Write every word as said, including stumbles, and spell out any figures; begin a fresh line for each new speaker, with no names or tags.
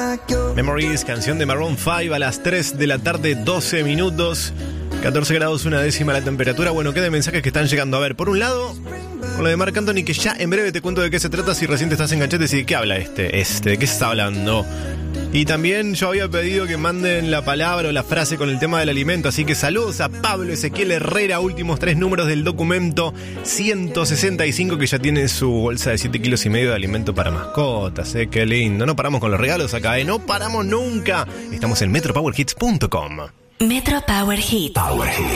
Memories, canción de Maroon cinco a las tres de la tarde, doce minutos. catorce grados, una décima la temperatura. Bueno, qué de mensajes que están llegando. A ver, por un lado, con lo de Marc Anthony, que ya en breve te cuento de qué se trata. Si recién te estás enganchando, y ¿de qué habla este? Este, ¿de qué se está hablando? Y también yo había pedido que manden la palabra o la frase con el tema del alimento. Así que saludos a Pablo Ezequiel Herrera, últimos tres números del documento ciento sesenta y cinco, que ya tiene su bolsa de siete kilos y medio de alimento para mascotas. ¿eh? Qué lindo. No paramos con los regalos acá, ¿eh? No paramos nunca. Estamos en metro power hits punto com.
Metro Power Hits.
Power Hits.